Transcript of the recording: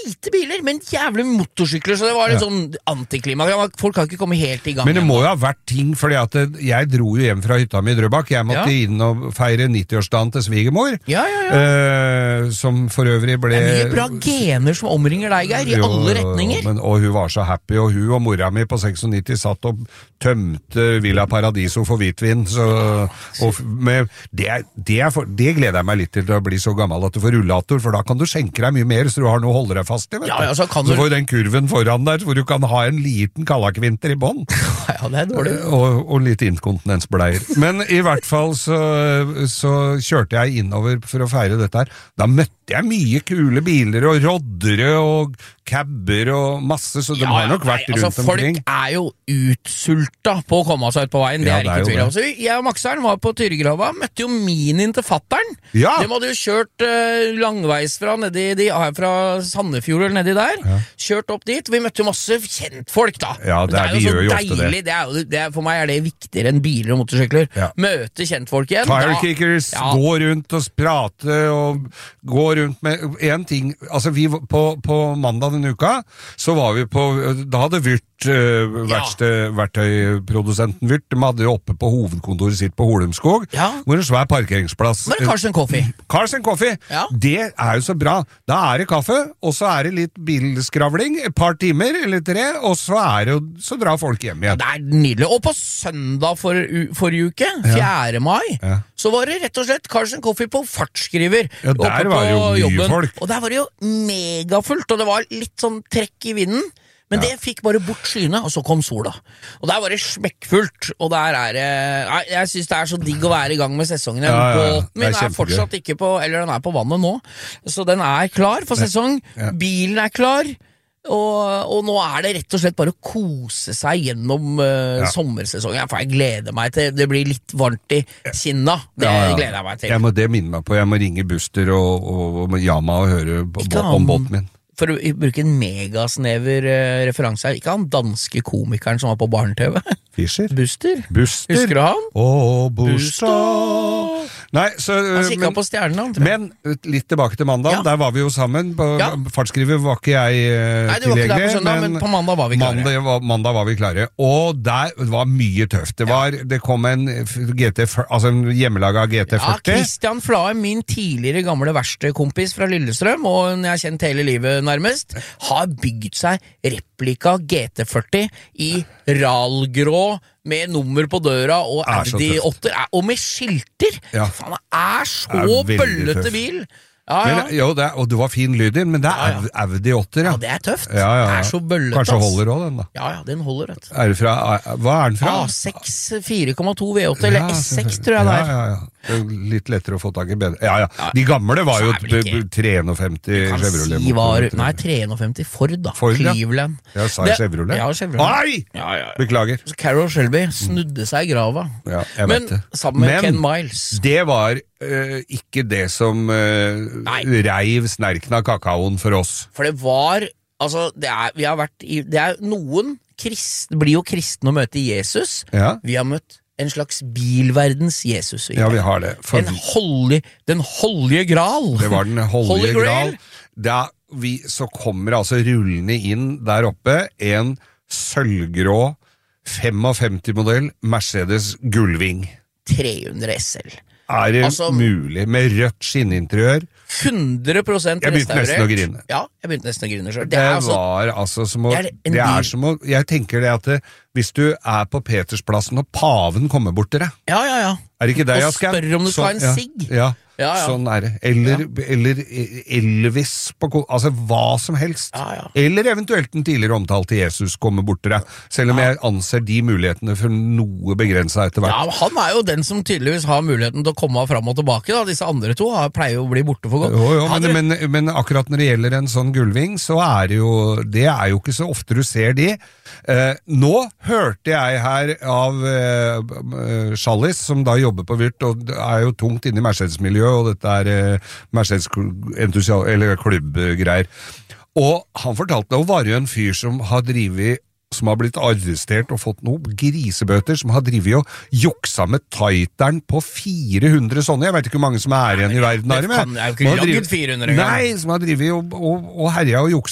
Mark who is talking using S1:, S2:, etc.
S1: lite biler, men jævlig motorsykler, så det var litt sånn antiklimak. Folk kan ikke komme helt i gang.
S2: Men det må jo ha vært ting, fordi at jeg dro jo hjem fra hytta mi i Drøbak. Jeg måtte inn og feire 90-årsdagen til svigermor. Som for øvrig ble...
S1: Det mye bra gener som omringer deg, Geir, i alle retninger.
S2: Og hun var så happy, og hun og mora mi på 96 satt og tømte Villa Paradiso for hvitvin, så det gleder jeg meg litt til å bli så gammel at du får rullator, for da kan du skjenke deg mye mer, så du har noe å holde deg fast i, vet du.
S1: Så
S2: får du den kurven foran der, hvor du kan ha en liten kallakvinter i bånd.
S1: Det er dårlig.
S2: Og litt inkontinensbleier. Men i hvert fall så kjørte jeg innover for å feire dette her. Da møtte jeg mye kule biler, og roddere, og cabber, og masse, så de har nok vært rundt omkring.
S1: Folk er jo utsulta på å komme seg ut på veien, det er ikke tvil. Så jeg og Makseren var på Tyrigrava, møtte jo minien til fatteren. De hadde jo kjørt langveis fra fra Sandefjord eller nedi der, kjørt opp dit. Vi møtte jo masse kjentfolk da. Det er jo så deilig, for meg er det viktigere enn biler og motorsykler. Møte kjentfolk igjen.
S2: Tire kickers, gå rundt og prate, og gå rundt med en ting, altså vi på mandag denne uka, så var vi på, da hadde Vyrt verktøyprodusenten Vyrt, de hadde jo oppe på hovedkontoret sitt på Holumskog, hvor en svær parkeringsplass.
S1: Var det Carlsen Coffee?
S2: Carlsen Coffee, det er jo så bra. Da er det kaffe, og så er det litt bilskravling, et par timer eller 3, og så drar folk hjem igjen.
S1: Det er nydelig. Og på søndag forrige uke, 4. mai, så var det rett og slett Carlsen Coffee på fartsskriver.
S2: Der var jo mye folk.
S1: Og der var det jo megafullt, og det var litt sånn trekk i vinden. Men det fikk bare bort skyene, og så kom sola. Og der var det smekkfullt, og der er det... Jeg synes det er så digg å være i gang med sesongen. Båten min er fortsatt ikke på... Eller den er på vannet nå. Så den er klar for sesong. Bilen er klar. Og nå er det rett og slett bare å kose seg gjennom sommersesongen. For jeg gleder meg til... Det blir litt varmt i kinna. Det gleder jeg meg til.
S2: Det minner meg på. Jeg må ringe Buster og Yama og høre om båten min.
S1: For å bruke en megasnever referanse her, ikke han danske komikeren som var på barne-TV?
S2: Fischer?
S1: Buster. Husker du han?
S2: Buster. Nei, så...
S1: Han kikket på stjernene, tror jeg.
S2: Men litt tilbake til mandag, der var vi jo sammen. På fartsskriver var ikke jeg tilgjengelig. Nei, du var ikke der på søndag, men på mandag var vi klare. Mandag var vi klare. Og der var mye tøft. Det kom en hjemmelaga GT40.
S1: Christian Flae, min tidligere gamle verkstedkompis fra Lillestrøm, og jeg har kjent hele livet nærmest, har bygd seg replika GT40 i ralgrå med nummer på døra og Audi 8, og med skilter. Faen, det er så bøllete bil.
S2: Og det var fin lyd inn, men det er Audi 8,
S1: det er tøft. Det er så bøllete.
S2: Kanskje holder også den da.
S1: Den holder, vet du.
S2: Hva er den fra?
S1: A6 4,2 V8, eller S6 tror jeg det er.
S2: Litt lettere å få tak i bedre. De gamle var jo 53 Chevrolet.
S1: Nei, 53 Ford da. Cleveland.
S2: Sa jeg Chevrolet?
S1: Chevrolet.
S2: Beklager.
S1: Så Carroll Shelby snudde seg i grava. Men sammen med Ken Miles.
S2: Det var ikke det som reiv snerken av kakaoen for oss.
S1: For det var, vi har vært det er noen blir jo kristne å møte Jesus. Vi har møtt en slags bilverdens Jesus.
S2: Vi har det.
S1: Den holdige gral.
S2: Det var den holdige gral. Så kommer altså rullende inn der oppe en sølvgrå 55-modell Mercedes Gullwing.
S1: 300 SL.
S2: Er det mulig med rødt skinninteriør?
S1: 100% restaurert.
S2: Jeg begynte nesten å grine.
S1: Jeg begynte nesten å grine selv.
S2: Det var som å... Jeg tenker det at hvis du er på Petersplassen og paven kommer bort til deg. Er det ikke det, Jaskar?
S1: Og spør om du skal ha en sigg.
S2: Sånn er det. Eller Elvis altså hva som helst. Eller eventuelt den tidligere omtalte Jesus kommer bort til deg. Selv om jeg anser de mulighetene for noe begrenset etter hvert.
S1: Han er jo den som tydeligvis har muligheten til å komme fram og tilbake da. Disse andre to pleier jo å bli borte for godt.
S2: Men akkurat når det gjelder en sånn Gullwing, så er det jo ikke så ofte du ser de. Nå hørte jeg her av Charlis, som da jobber på Vyrt, og er jo tungt inne i Mercedes-miljøet, og dette er Mercedes-entusiast, eller klubbgreier. Og han fortalte, og var jo en fyr som har blitt arrestert og fått noen grisebøter, som har drivet og juksa med Titeren på 400 sånne. Jeg vet ikke hvor mange som er igjen i verden.
S1: Det er jo ikke laget 400 gang.
S2: Nei, som har drivet og herja og juksa